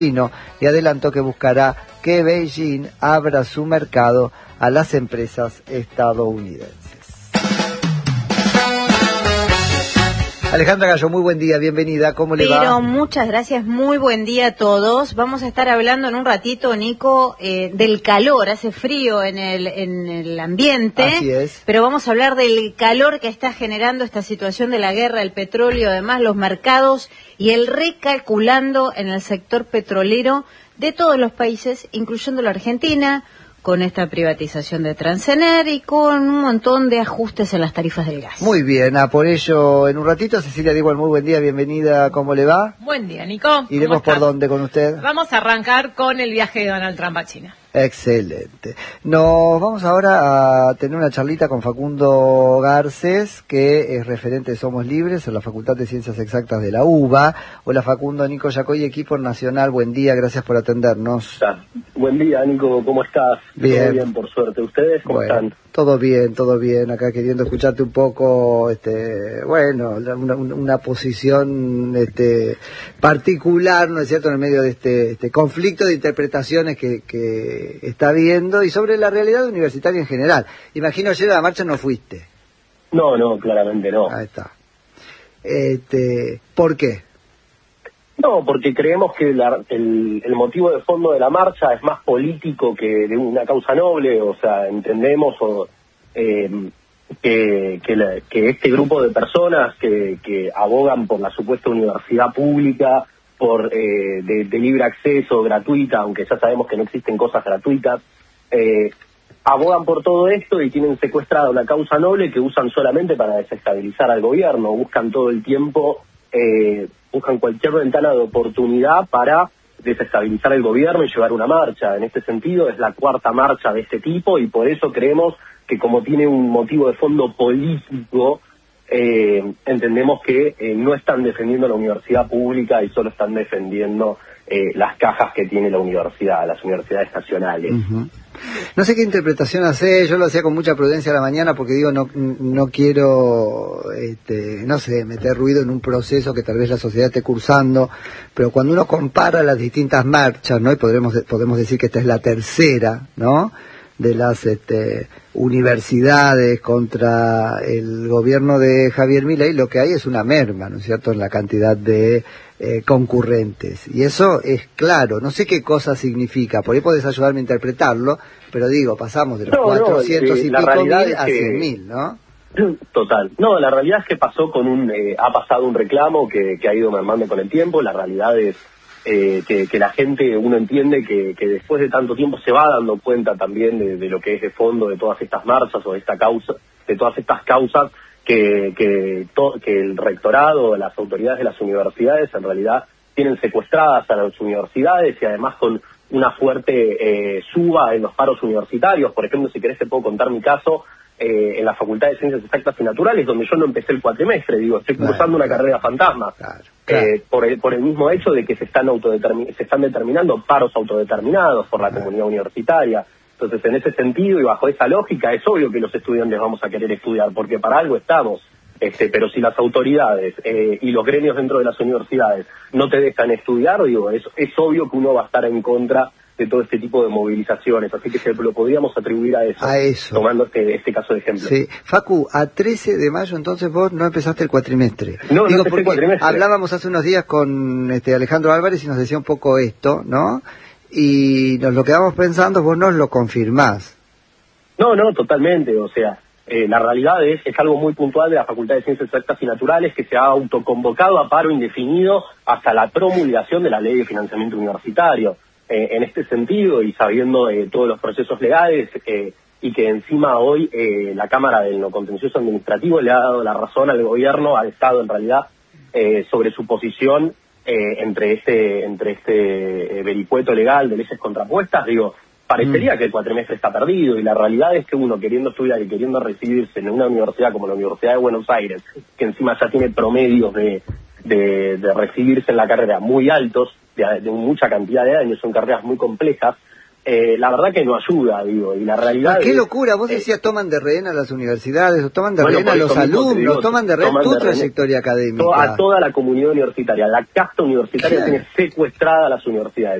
y adelantó que buscará que Beijing abra su mercado a las empresas estadounidenses. Alejandra Gallo, muy buen día, bienvenida, ¿cómo le va? Pero muchas gracias, muy buen día a todos. Vamos a estar hablando en un ratito, Nico, del calor. Hace frío en el ambiente. Así es. Pero vamos a hablar del calor que está generando esta situación de la guerra, el petróleo, además los mercados y el recalculando en el sector petrolero de todos los países, incluyendo la Argentina, con esta privatización de Transener y con un montón de ajustes en las tarifas del gas. Muy bien, por ello en un ratito, Cecilia Diego, muy buen día, bienvenida, ¿cómo le va? Buen día, Nico. ¿Iremos por dónde con usted? Vamos a arrancar con el viaje de Donald Trump a China. Excelente. Nos vamos ahora a tener una charlita con Facundo Garcés, que es referente de Somos Libres en la Facultad de Ciencias Exactas de la UBA. Hola Facundo, Nico Yacoy, equipo nacional, buen día, gracias por atendernos. Buen día, Nico, ¿cómo estás? Bien. Todo bien, por suerte. ¿Ustedes cómo están? Todo bien, acá queriendo escucharte un poco, una posición particular, ¿no es cierto?, en el medio de este conflicto de interpretaciones que está habiendo y sobre la realidad universitaria en general. Imagino ayer a la marcha no fuiste. No, claramente no. Ahí está. ¿Por qué? No, porque creemos que el motivo de fondo de la marcha es más político que de una causa noble. O sea, entendemos que este grupo de personas que abogan por la supuesta universidad pública, por de libre acceso, gratuita, aunque ya sabemos que no existen cosas gratuitas, abogan por todo esto y tienen secuestrada una causa noble que usan solamente para desestabilizar al gobierno. Buscan todo el tiempo, buscan cualquier ventana de oportunidad para desestabilizar el gobierno y llevar una marcha. En este sentido es la cuarta marcha de este tipo y por eso creemos que como tiene un motivo de fondo político, entendemos que no están defendiendo la universidad pública y solo están defendiendo las cajas que tiene la universidad, las universidades nacionales. Uh-huh. No sé qué interpretación hace, yo lo hacía con mucha prudencia a la mañana porque digo, no quiero, meter ruido en un proceso que tal vez la sociedad esté cursando, pero cuando uno compara las distintas marchas, ¿no? Y podemos decir que esta es la tercera, ¿no?, de las universidades contra el gobierno de Javier Milei, lo que hay es una merma, ¿no es cierto?, en la cantidad de concurrentes. Y eso es claro, no sé qué cosa significa, por ahí podés ayudarme a interpretarlo, pero digo, pasamos de los 400 y pico mil a 100.000, ¿no? Total. No, la realidad es que ha pasado un reclamo que ha ido mermando con el tiempo. La realidad es que la gente, uno entiende que después de tanto tiempo se va dando cuenta también de lo que es de fondo de todas estas marchas o de todas estas causas que el rectorado, las autoridades de las universidades en realidad tienen secuestradas a las universidades y además con una fuerte suba en los paros universitarios. Por ejemplo, si querés te puedo contar mi caso en la Facultad de Ciencias Exactas y Naturales, donde yo no empecé el cuatrimestre, estoy cursando una carrera fantasma. Claro. Por el mismo hecho de que se están determinando paros autodeterminados por la comunidad universitaria. Entonces, en ese sentido y bajo esa lógica, es obvio que los estudiantes vamos a querer estudiar, porque para algo estamos. Pero si las autoridades y los gremios dentro de las universidades no te dejan estudiar, es obvio que uno va a estar en contra de todo este tipo de movilizaciones, así que lo podríamos atribuir a eso. Tomando este caso de ejemplo. Sí. Facu, a 13 de mayo entonces vos no empezaste el cuatrimestre. No empecé el cuatrimestre. Hablábamos hace unos días con Alejandro Álvarez y nos decía un poco esto, ¿no? Y nos lo quedamos pensando, vos nos lo confirmás. No, totalmente, o sea, la realidad es algo muy puntual de la Facultad de Ciencias Exactas y Naturales, que se ha autoconvocado a paro indefinido hasta la promulgación de la Ley de Financiamiento Universitario. En este sentido, y sabiendo todos los procesos legales, y que encima hoy la Cámara del No Contencioso Administrativo le ha dado la razón al gobierno, al Estado en realidad, sobre su posición entre este vericueto legal de leyes contrapuestas, parecería que el cuatrimestre está perdido, y la realidad es que uno, queriendo estudiar y queriendo recibirse en una universidad como la Universidad de Buenos Aires, que encima ya tiene promedios de recibirse en la carrera muy altos, de mucha cantidad de años, son carreras muy complejas, la verdad que no ayuda, digo, y la realidad ¡Qué es, locura! Vos decías, toman de rehén a las universidades, o toman de bueno, rehén a por los eso mismo te alumnos, digo, toman de rehén tu trayectoria académica. a toda la comunidad universitaria. La casta universitaria Claro. tiene secuestrada a las universidades.